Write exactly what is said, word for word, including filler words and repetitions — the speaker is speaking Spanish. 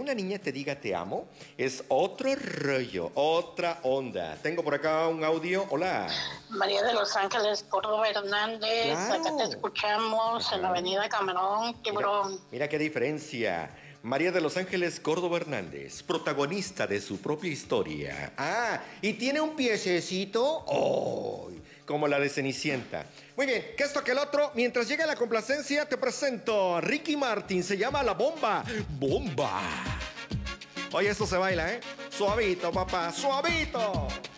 una niña te diga te amo, es otro rollo, otra onda. Tengo por acá un audio. Hola. María de Los Ángeles, Córdoba Hernández, Claro. acá te escuchamos. Ajá. En la Avenida Camarón, Tiburón. Mira, mira qué diferencia. María de Los Ángeles, Córdoba Hernández, protagonista de su propia historia. Ah, y tiene un piececito, oh, como la de Cenicienta. Muy bien, que esto que el otro, mientras llega la complacencia, te presento a Ricky Martin, se llama La Bomba. ¡Bomba! Oye, esto se baila, ¿eh? Suavito, papá, suavito.